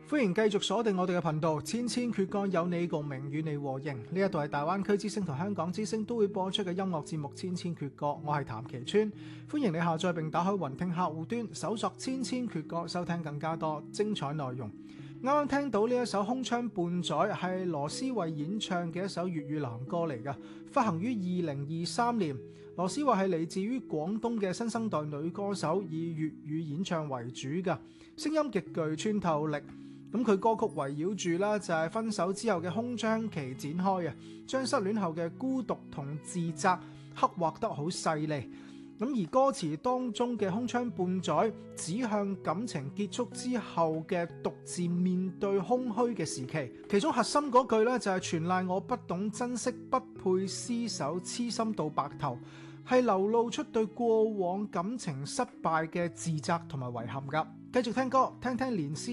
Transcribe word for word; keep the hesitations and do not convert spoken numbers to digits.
歡迎繼續鎖定我哋嘅頻道，千千闕歌有你共鳴，與你和應。呢一度係大灣區之聲同香港之聲都會播出嘅音樂節目《千千闕歌》，我係譚其川。歡迎你下載並打開雲聽客戶端，搜索《千千闕歌》，收聽更加多精彩內容。啱啱聽到呢一首《空窗半載》係羅思慧演唱嘅一首粵語流行歌嚟㗎，發行於二零二三年。羅思慧係嚟自於廣東嘅新生代女歌手，以粵語演唱為主㗎，聲音極具穿透力。咁佢歌曲圍繞住啦，就係分手之後嘅空窗期展開啊，將失戀後嘅孤獨同自責刻畫得好細膩。咁而歌詞當中嘅空窗半載，指向感情結束之後嘅獨自面對空虛嘅時期。其中核心嗰句咧就係全賴我不懂珍惜，不配廝守，痴心到白頭，係流露出對過往感情失敗嘅自責同埋遺憾噶。繼續聽歌，聽聽連詩